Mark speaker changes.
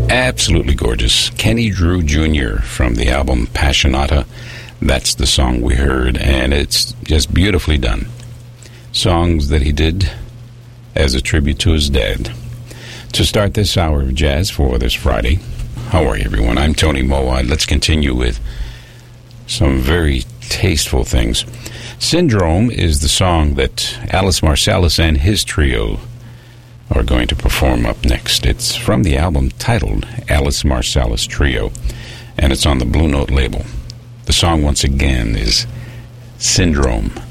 Speaker 1: Absolutely gorgeous. Kenny Drew Jr. from the album Passionata. That's the song we heard, and it's just beautifully done. Songs that he did as a tribute to his dad. To start this hour of jazz for this Friday, how are you, everyone? I'm Tony Mowat. Let's continue with some very tasteful things. Syndrome is the song that Alice Marsalis and his trio are going to perform up next. It's from the album titled Alice Marsalis Trio, and it's on the Blue Note label. The song, once again, is Syndrome.